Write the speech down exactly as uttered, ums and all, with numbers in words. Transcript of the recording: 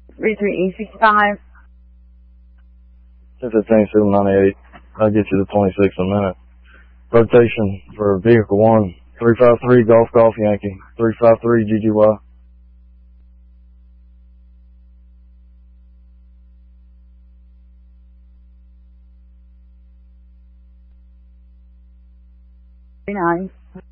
three three E sixty-five. ten fifteen, seven ninety-eight. I'll get you to twenty-six in a minute. Rotation for vehicle one. three five three Golf Golf Yankee. three five three G G Y. three nine.